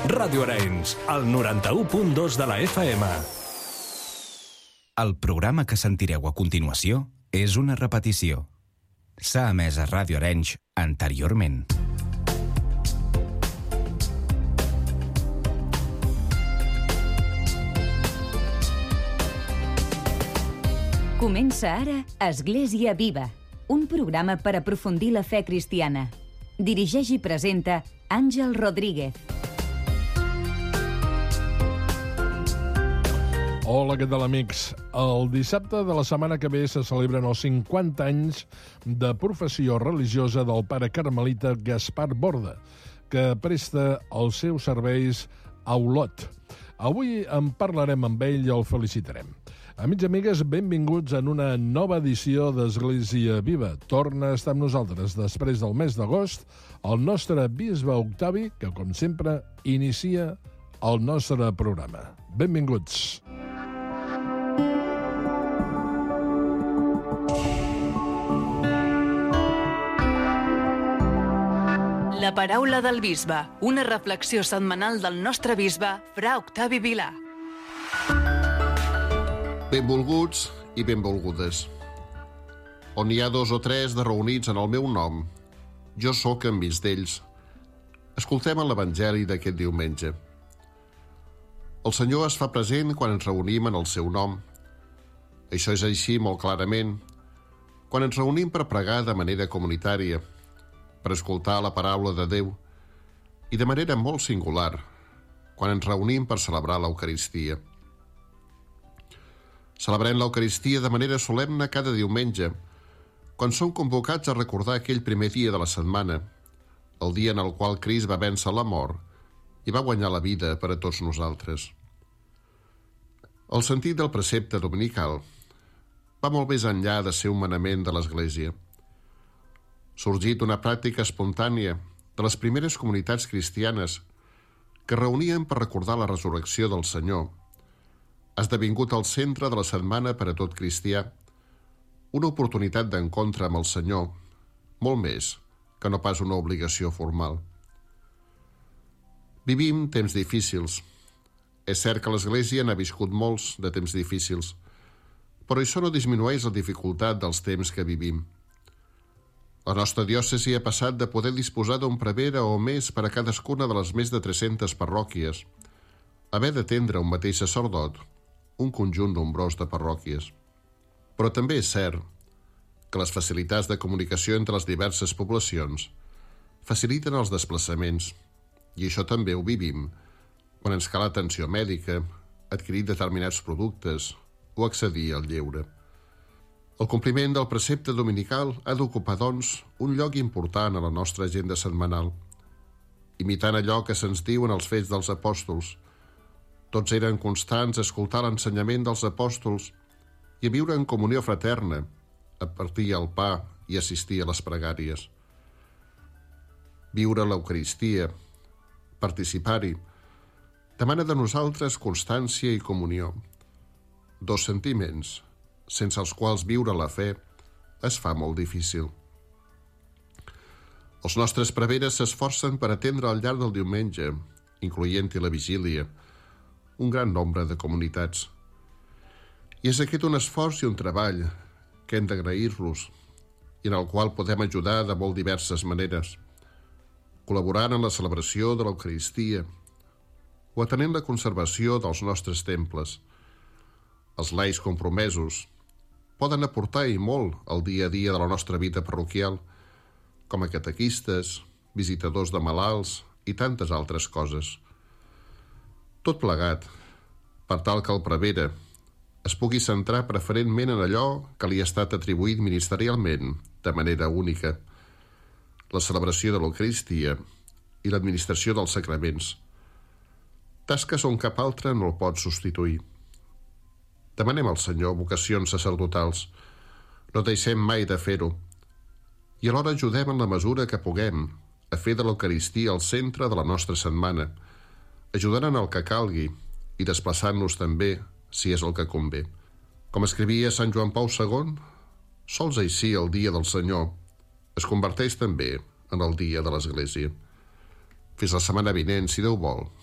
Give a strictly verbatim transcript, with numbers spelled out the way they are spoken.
Ràdio Arenys, al noranta-u punt dos de la F M. El programa que sentireu a continuació és una repetició. S'ha emès a Ràdio Arenys anteriorment. Comença ara Església Viva, un programa per aprofundir la fe cristiana. Dirigeix i presenta Àngel Rodríguez. Hola, què tal, amics? El dissabte de la setmana que ve se celebren els cinquanta anys de professió religiosa del pare carmelita Gaspar Borda, que presta els seus serveis a Olot. Avui en parlarem amb ell i el felicitarem. Amics i amigues, benvinguts en una nova edició d'Església Viva. Torna a estar amb nosaltres després del mes d'agost el nostre bisbe Octavi, que, com sempre, inicia el nostre programa. Benvinguts. La paraula del bisbe, una reflexió setmanal del nostre bisbe, fra Octavi Vilà. Benvolguts i benvolgudes. On hi ha dos o tres de reunits en el meu nom, jo sóc enmig d'ells. Escoltem l'Evangeli d'aquest diumenge. El Senyor es fa present quan ens reunim en el seu nom. Això és així molt clarament quan ens reunim per pregar de manera comunitària, per escoltar la paraula de Déu, i de manera molt singular, quan ens reunim per celebrar l'Eucaristia. Celebrem l'Eucaristia de manera solemne cada diumenge, quan som convocats a recordar aquell primer dia de la setmana, el dia en el qual Crist va vèncer la mort i va guanyar la vida per a tots nosaltres. El sentit del precepte dominical va molt més enllà de ser un manament de l'Església. Sorgit una pràctica espontània de les primeres comunitats cristianes que reunien per recordar la resurrecció del Senyor, ha esdevingut el centre de la setmana per a tot cristià, una oportunitat d'encontre amb el Senyor, molt més que no pas una obligació formal. Vivim temps difícils. És cert que l'Església n'ha viscut molts de temps difícils, però això no disminueix la dificultat dels temps que vivim. La nostra diòcesi ha passat de poder disposar d'un prevere o més per a cadascuna de les més de tres-centes parròquies, a haver d'atendre un mateix sacerdot, un conjunt nombrós de parròquies. Però també és cert que les facilitats de comunicació entre les diverses poblacions faciliten els desplaçaments, i això també ho vivim quan ens cal atenció mèdica, adquirir determinats productes o accedir al lleure. El compliment del precepte dominical ha d'ocupar, doncs, un lloc important a la nostra agenda setmanal. Imitant allò que se'ns diu en els Fets dels Apòstols, tots eren constants a escoltar l'ensenyament dels apòstols i a viure en comunió fraterna, a partir el pa i assistir a les pregàries. Viure l'Eucaristia, participar-hi, demana de nosaltres constància i comunió, dos sentiments sense els quals viure la fe es fa molt difícil. Els nostres preveres s'esforcen per atendre al llarg del diumenge, incloent-hi la vigília, un gran nombre de comunitats. I és aquest un esforç i un treball que hem d'agrair-los i en el qual podem ajudar de molt diverses maneres, col·laborant en la celebració de l'Eucaristia o atenent la conservació dels nostres temples. Els laics compromesos poden aportar i molt al dia a dia de la nostra vida parroquial, com a catequistes, visitadors de malalts i tantes altres coses. Tot plegat, per tal que el prevere es pugui centrar preferentment en allò que li ha estat atribuït ministerialment de manera única, la celebració de l'Eucaristia i l'administració dels sacraments, tasques on cap altre no el pot substituir. Demanem al Senyor vocacions sacerdotals, no deixem mai de fer-ho, i alhora ajudem en la mesura que puguem a fer de l'Eucaristia el centre de la nostra setmana, ajudant en el que calgui i desplaçant-nos també, si és el que convé. Com escrivia Sant Joan Pau segon, sols així el dia del Senyor es converteix també en el dia de l'Església. Fins la setmana vinent, si Déu vol.